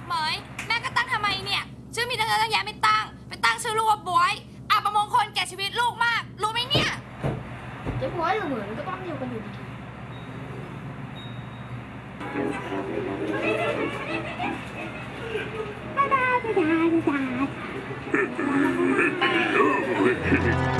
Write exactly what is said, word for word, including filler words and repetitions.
เหมยแม่ก็ตั้งทำไมเนี่ยชื่อมีตั้งเยอะตั้งแยะไม่ตั้งไปตั้งชื่อลูกว่าบวยอับประมงคลแก่ชีวิตลูกมากรู้ไหมเนี่ยจะบวยหรือเหมือนก็ต้องอยู่กันอยู่ดี Da da da da da.